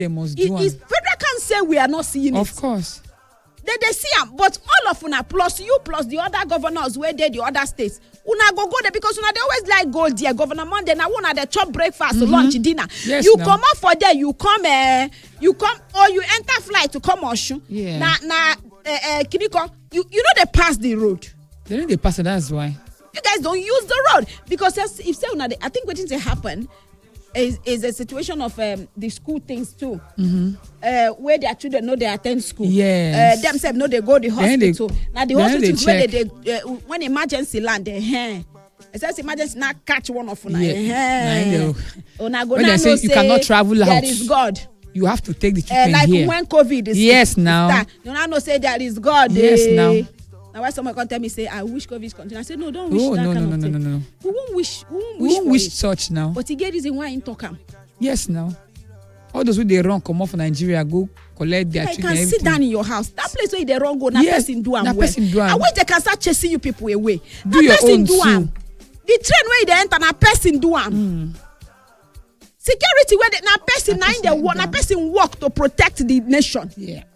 They must do Federal can't say we are not seeing it. Of course. They see them, but all of una plus you plus the other governors where they the other states, una go there because una they always like go there. Governor Monday now una they chop breakfast, lunch, dinner. Yes, you come out for there, you come or you enter flight to come Osun. Yeah. Kiniko, you know they pass the road. They know they pass it. That's why. You guys don't use the road because if say una, I think what things happen. Is a situation of the school things too, where their children know they attend school. Yes. Themselves know they go to the hospital. Now the hospital where they when emergency land, it says emergency now catch one of them. Yeah. When they say you cannot travel out, there is God. You have to take the treatment like here. when COVID is yes now. You now say there is God. Yes now. Now, why someone can tell me, say, I wish COVID continue. I say, no, don't wish that kind of thing. No. We won't wish such now. But he get reason why he talk him. Yes, now. All those who they run come off from Nigeria, go collect their treatment. You can sit down in your house. That place where they run go, na person do am well. I wish they can start chasing you people away. Do your own too. The train where they enter, na person do am. Security where na person na in the na person work to protect the nation. Yeah.